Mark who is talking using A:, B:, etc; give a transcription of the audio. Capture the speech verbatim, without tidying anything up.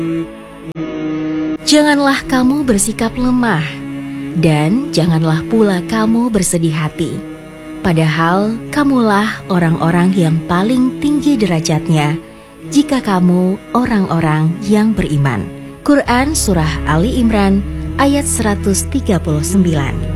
A: Janganlah kamu bersikap lemah, dan janganlah pula kamu bersedih hati. Padahal kamulah orang-orang yang paling tinggi derajatnya jika kamu orang-orang yang beriman. Quran Surah Ali Imran ayat seratus tiga puluh sembilan.